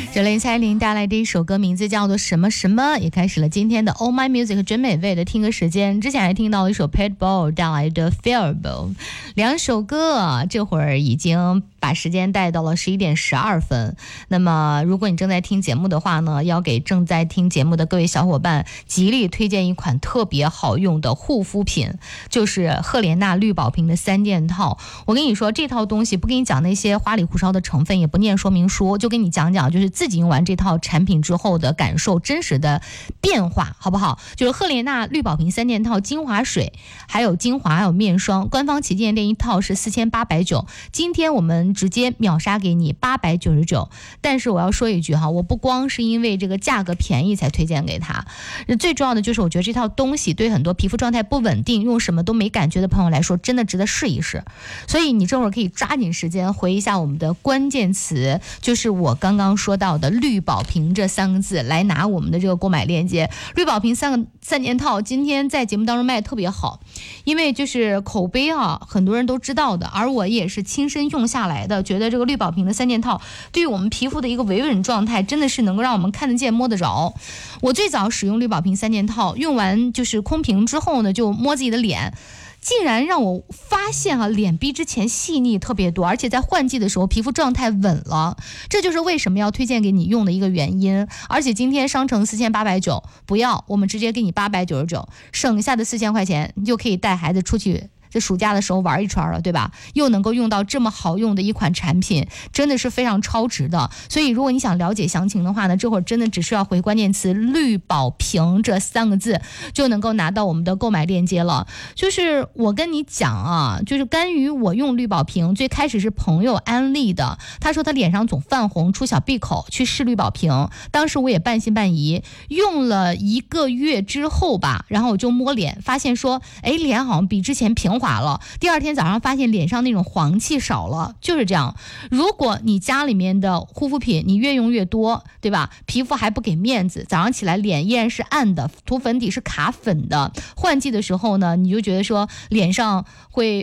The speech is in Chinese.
这雷蔡琳带来的一首歌名字叫做什么什么，也开始了今天的 Oh My Music 真美味的听歌时间。之前还听到了一首 Pitbull 带来的 Fearable， 两首歌这会儿已经把时间带到了11点12分。那么如果你正在听节目的话呢，要给正在听节目的各位小伙伴极力推荐一款特别好用的护肤品，就是赫莲娜绿宝瓶的3件套。我跟你说，这套东西不跟你讲那些花里胡哨的成分，也不念说明书，就跟你讲讲就是自己用完这套产品之后的感受，真实的变化，好不好？就是赫莲娜绿宝瓶3件套，精华水还有精华还有面霜，官方旗舰店一套是4890，今天我们直接秒杀给你899。但是我要说一句哈，我不光是因为这个价格便宜才推荐给他，最重要的就是我觉得这套东西对很多皮肤状态不稳定用什么都没感觉的朋友来说真的值得试一试。所以你这会儿可以抓紧时间回一下我们的关键词，就是我刚刚说到的绿宝瓶这3个字，来拿我们的这个购买链接。绿宝瓶3件套今天在节目当中卖得特别好，因为就是口碑很多人都知道的，而我也是亲身用下来的，觉得这个绿宝瓶的3件套对于我们皮肤的一个维稳状态真的是能够让我们看得见摸得着。我最早使用绿宝瓶3件套，用完就是空瓶之后呢，就摸自己的脸，竟然让我发现脸比之前细腻特别多，而且在换季的时候皮肤状态稳了，这就是为什么要推荐给你用的一个原因。而且今天商城4890，不要，我们直接给你899，省下的4000块钱你就可以带孩子出去这暑假的时候玩一圈了，对吧？又能够用到这么好用的一款产品，真的是非常超值的。所以如果你想了解详情的话呢，这会儿真的只需要回关键词绿宝瓶这3个字就能够拿到我们的购买链接了。就是我跟你讲就是关于我用绿宝瓶，最开始是朋友安利的，他说他脸上总泛红出小闭口，去试绿宝瓶。当时我也半信半疑，用了1个月之后吧，然后我就摸脸，发现说脸好像比之前平滑了，第二天早上发现脸上那种黄气少了，就是这样。如果你家里面的护肤品你越用越多，对吧？皮肤还不给面子，早上起来脸依然是暗的，涂粉底是卡粉的，换季的时候呢，你就觉得说脸上会